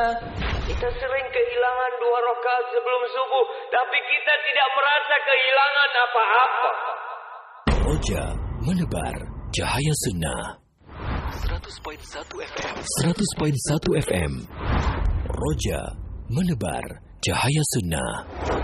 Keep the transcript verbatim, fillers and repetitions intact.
Kita sering kehilangan dua rakaat sebelum subuh, tapi kita tidak merasa kehilangan apa-apa. Roja menebar cahaya sunnah. seratus koma satu F M. seratus koma satu F M. Roja menebar cahaya sunnah.